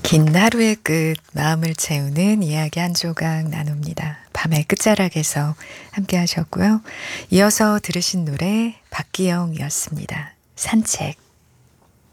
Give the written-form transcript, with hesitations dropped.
긴 하루의 끝, 마음을 채우는 이야기 한 조각 나눕니다. 밤의 끝자락에서 함께 하셨고요. 이어서 들으신 노래 박기영이었습니다. 산책.